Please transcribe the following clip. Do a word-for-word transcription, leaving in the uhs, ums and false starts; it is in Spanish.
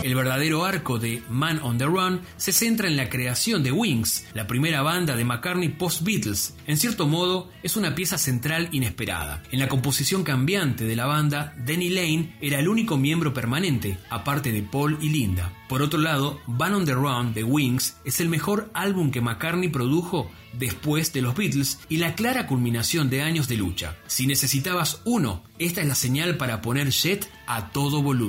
El verdadero arco de Man on the Run se centra en la creación de Wings, la primera banda de McCartney post-Beatles. En cierto modo, es una pieza central inesperada. En la composición cambiante de la banda, Denny Laine era el único miembro permanente, aparte de Paul y Linda. Por otro lado, Man on the Run de Wings es el mejor álbum que McCartney produjo después de los Beatles y la clara culminación de años de lucha. Si necesitabas uno, esta es la señal para poner Jet a todo volumen.